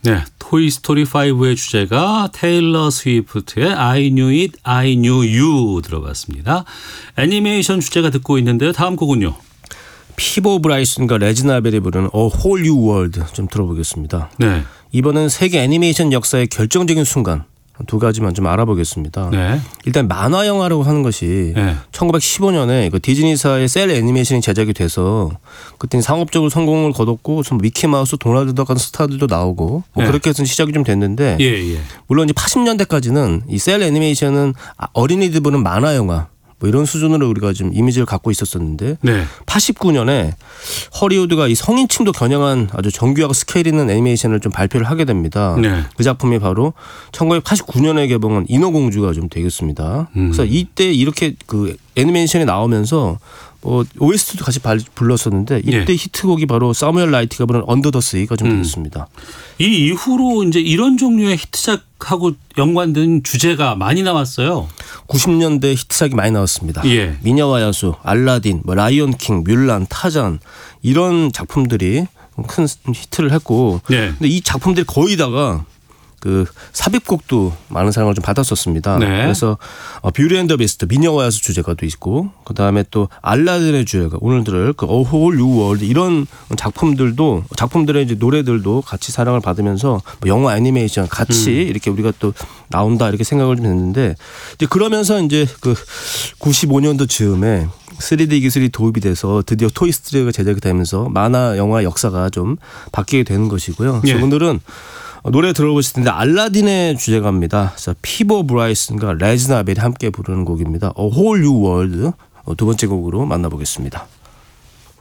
네, 토이스토리 5의 주제가 테일러 스위프트의 I Knew It, I Knew You 들어봤습니다. 애니메이션 주제가 듣고 있는데요. 다음 곡은요. 피보 브라이슨과 레지나벨이 부르는 A Whole New World 좀 들어보겠습니다. 네. 이번은 세계 애니메이션 역사의 결정적인 순간 두 가지만 좀 알아보겠습니다. 네. 일단 만화 영화라고 하는 것이 네. 1915년에 디즈니사의 셀 애니메이션이 제작이 돼서 그때는 상업적으로 성공을 거뒀고 미키마우스, 도나ल्드 덕 같은 스타들도 나오고 네. 그렇게 해서 시작이 좀 됐는데 예. 물론 이제 80년대까지는 이 셀 애니메이션은 어린이들 보는 만화 영화 이런 수준으로 우리가 좀 이미지를 갖고 있었었는데 네. 89년에 허리우드가 이 성인층도 겨냥한 아주 정교하고 스케일 있는 애니메이션을 좀 발표를 하게 됩니다. 네. 그 작품이 바로 1989년에 개봉한 인어공주가 좀 되겠습니다. 그래서 이때 이렇게 그 애니메이션이 나오면서 OST도 같이 불렀었는데 이때 예. 히트곡이 바로 사무엘 라이트가 부른 언더 더 시가 좀 되겠습니다. 이 이후로 이제 이런 종류의 히트작하고 연관된 주제가 많이 나왔어요. 90년대 히트작이 많이 나왔습니다. 예. 미녀와 야수, 알라딘, 라이온 킹, 뮬란, 타잔 이런 작품들이 큰 히트를 했고 네. 근데 이 작품들이 거의 다가 그 삽입곡도 많은 사랑을 좀 받았었습니다. 네. 그래서 뷰티 앤 더 비스트 미녀와 야수 주제가 또 있고 그다음에 또 알라딘의 주제가 오늘 들을 그 A Whole New World 이런 작품들의 이제 노래들도 같이 사랑을 받으면서 영화 애니메이션 같이 이렇게 우리가 또 나온다 이렇게 생각을 좀 했는데 이제 그러면서 이제 그 95년도 즈음에 3D 기술이 도입이 돼서 드디어 토이스토리가 제작이 되면서 만화 영화 역사가 좀 바뀌게 되는 것이고요. 그래서 예. 오늘은 노래 들어보실 텐데 알라딘의 주제가입니다. 피보 브라이슨과 레지나벨이 함께 부르는 곡입니다. A Whole New World 두 번째 곡으로 만나보겠습니다.